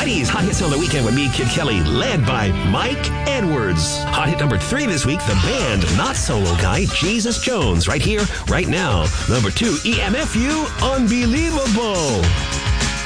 Buddies, Hot Hits on the Weekend with me, Kid Kelly, led by Mike Edwards. Hot hit number 3 this week, the band, not solo guy, Jesus Jones, right here, right now. Number 2, EMFU, Unbelievable.